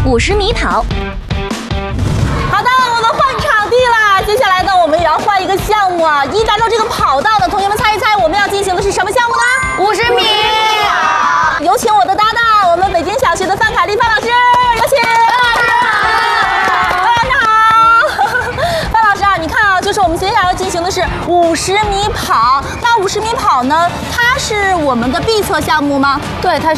50米跑。 好的，我们换场地啦。接下来呢，我们也要换一个项目啊。一达到这个跑道的同学们猜一猜，我们要进行的是什么项目呢 ？50米。 有请我的搭档，我们北京小学的范凯丽范老师，有请。范老师啊，你看啊，就是我们接下来要进行的是50米跑。那50米跑呢，它是我们的必测项目吗？ 对，它